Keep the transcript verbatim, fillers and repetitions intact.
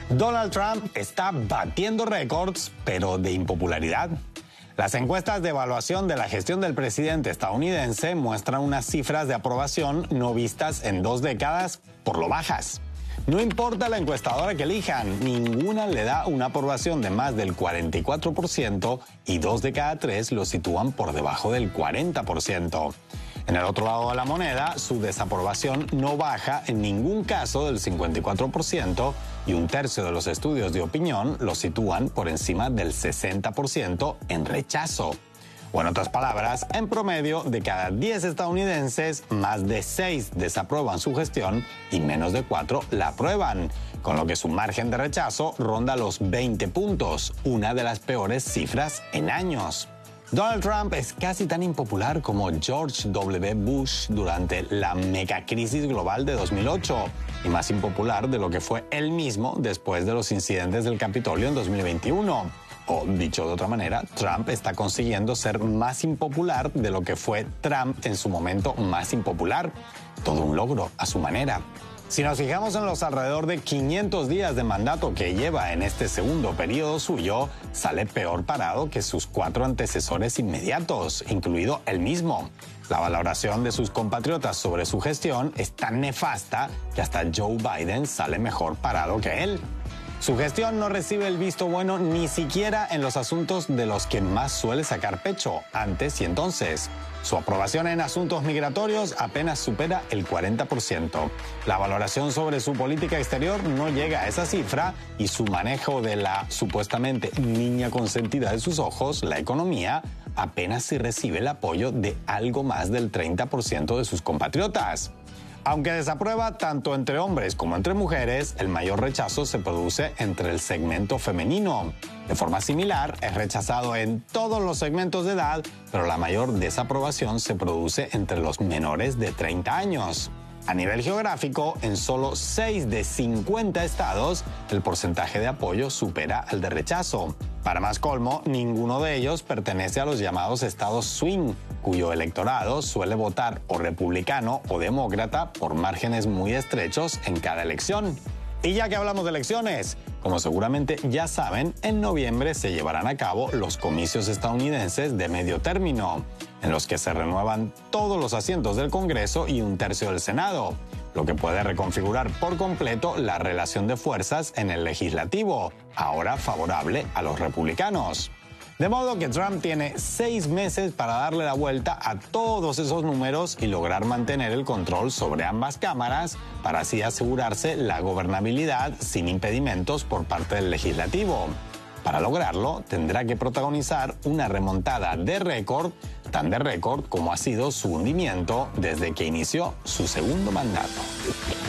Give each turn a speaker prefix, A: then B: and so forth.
A: Donald Trump está batiendo récords, pero de impopularidad. Las encuestas de evaluación de la gestión del presidente estadounidense muestran unas cifras de aprobación no vistas en dos décadas por lo bajas. No importa la encuestadora que elijan, ninguna le da una aprobación de más del cuarenta y cuatro por ciento y dos de cada tres lo sitúan por debajo del cuarenta por ciento. En el otro lado de la moneda, su desaprobación no baja en ningún caso del cincuenta y cuatro por ciento y un tercio de los estudios de opinión lo sitúan por encima del sesenta por ciento en rechazo. O en otras palabras, en promedio, de cada diez estadounidenses, más de seis desaprueban su gestión y menos de cuatro la aprueban, con lo que su margen de rechazo ronda los veinte puntos, una de las peores cifras en años. Donald Trump es casi tan impopular como George W. Bush durante la megacrisis global de dos mil ocho y más impopular de lo que fue él mismo después de los incidentes del Capitolio en dos mil veintiuno. O, dicho de otra manera, Trump está consiguiendo ser más impopular de lo que fue Trump en su momento más impopular. Todo un logro a su manera. Si nos fijamos en los alrededor de quinientos días de mandato que lleva en este segundo periodo suyo, sale peor parado que sus cuatro antecesores inmediatos, incluido él mismo. La valoración de sus compatriotas sobre su gestión es tan nefasta que hasta Joe Biden sale mejor parado que él. Su gestión no recibe el visto bueno ni siquiera en los asuntos de los que más suele sacar pecho, antes y entonces. Su aprobación en asuntos migratorios apenas supera el cuarenta por ciento. La valoración sobre su política exterior no llega a esa cifra y su manejo de la supuestamente niña consentida de sus ojos, la economía, apenas si recibe el apoyo de algo más del treinta por ciento de sus compatriotas. Aunque desaprueba tanto entre hombres como entre mujeres, el mayor rechazo se produce entre el segmento femenino. De forma similar, es rechazado en todos los segmentos de edad, pero la mayor desaprobación se produce entre los menores de treinta años. A nivel geográfico, en solo seis de cincuenta estados, el porcentaje de apoyo supera al de rechazo. Para más colmo, ninguno de ellos pertenece a los llamados estados swing, cuyo electorado suele votar o republicano o demócrata por márgenes muy estrechos en cada elección. Y ya que hablamos de elecciones, como seguramente ya saben, en noviembre se llevarán a cabo los comicios estadounidenses de medio término, en los que se renuevan todos los asientos del Congreso y un tercio del Senado, lo que puede reconfigurar por completo la relación de fuerzas en el legislativo, ahora favorable a los republicanos. De modo que Trump tiene seis meses para darle la vuelta a todos esos números y lograr mantener el control sobre ambas cámaras para así asegurarse la gobernabilidad sin impedimentos por parte del legislativo. Para lograrlo, tendrá que protagonizar una remontada de récord, tan de récord como ha sido su hundimiento desde que inició su segundo mandato.